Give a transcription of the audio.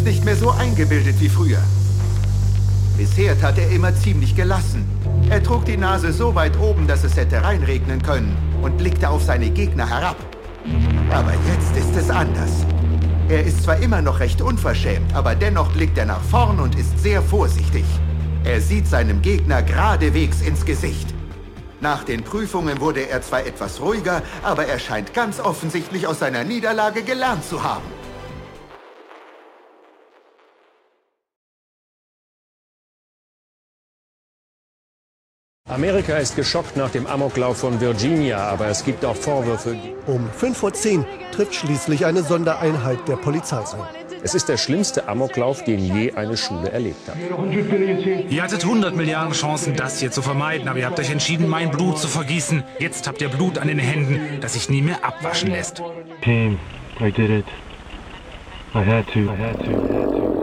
nicht mehr so eingebildet wie früher. Bisher tat er immer ziemlich gelassen. Er trug die Nase so weit oben, dass es hätte reinregnen können und blickte auf seine Gegner herab. Aber jetzt ist es anders. Er ist zwar immer noch recht unverschämt, aber dennoch blickt er nach vorn und ist sehr vorsichtig. Er sieht seinem Gegner geradewegs ins Gesicht. Nach den Prüfungen wurde er zwar etwas ruhiger, aber er scheint ganz offensichtlich aus seiner Niederlage gelernt zu haben. Amerika ist geschockt nach dem Amoklauf von Virginia, aber es gibt auch Vorwürfe. Um 9:05 trifft schließlich eine Sondereinheit der Polizei ein. Es ist der schlimmste Amoklauf, den je eine Schule erlebt hat. Ihr hattet 100 Milliarden Chancen, das hier zu vermeiden, aber ihr habt euch entschieden, mein Blut zu vergießen. Jetzt habt ihr Blut an den Händen, das sich nie mehr abwaschen lässt. Team, I did it. I had to.